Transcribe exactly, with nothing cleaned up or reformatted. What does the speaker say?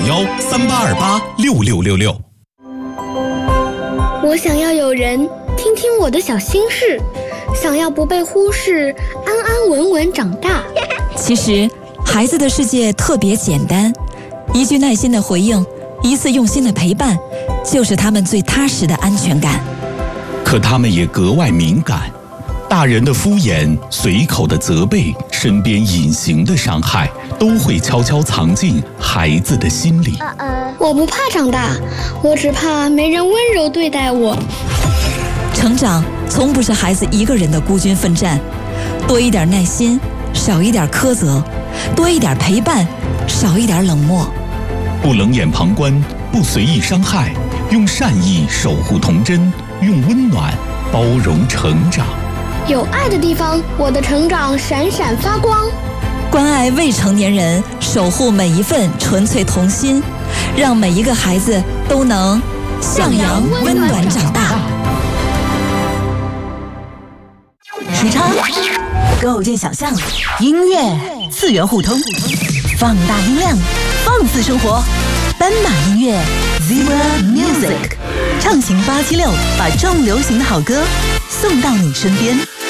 幺三八二八六六六六。 我想要有人听听我的小心事，想要不被忽视，安安稳稳长大。 其实，孩子的世界特别简单，一句耐心的回应，一次用心的陪伴，就是他们最踏实的安全感。 可他们也格外敏感，大人的敷衍、随口的责备、身边隐形的伤害，都会悄悄藏进孩子的心里。 我不怕长大，我只怕没人温柔对待我。 成长从不是孩子一个人的孤军奋战，多一点耐心，少一点苛责；多一点陪伴，少一点冷漠。 不冷眼旁观，不随意伤害，用善意守护童真，用温暖包容成长。 有爱的地方，我的成长闪闪发光。 关爱未成年人，守护每一份纯粹童心，让每一个孩子都能向阳温暖长大。 时差，构建想象，音乐次元互通，放大音量，放肆生活。斑马音乐 Zebra Music， 畅行八七六，把重流行的好歌送到你身边。